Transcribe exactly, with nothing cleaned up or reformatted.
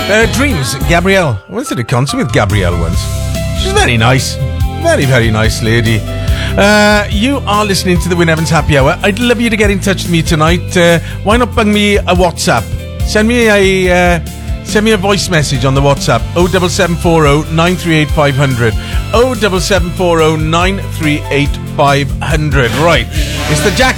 Uh, Dreams, Gabrielle. I went to the concert with Gabrielle once. She's very nice. Very, very nice lady. Uh, you are listening to the Wyn Evans Happy Hour. I'd love you to get in touch with me tonight. Uh, why not bung me a WhatsApp? Send me a uh, send me a voice message on the WhatsApp. oh seven seven four oh nine three eight five hundred. oh seven seven four oh nine three eight five hundred. Right. It's the Jack